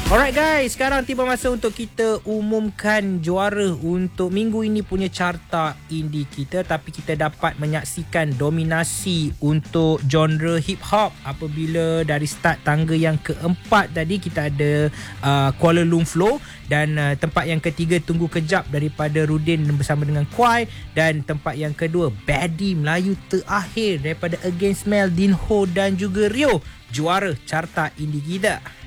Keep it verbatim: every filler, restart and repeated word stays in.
Alright guys, sekarang tiba masa untuk kita umumkan juara untuk minggu ini punya carta indie kita. Tapi kita dapat menyaksikan dominasi untuk genre hip hop apabila dari start tangga yang keempat tadi kita ada uh, Kuala Lumpur, dan uh, tempat yang ketiga Tunggu Kejap daripada Rudin bersama dengan Kwai, dan tempat yang kedua Badi Melayu Terakhir daripada Against Mel, Dinho dan juga Rio, juara carta indie kita.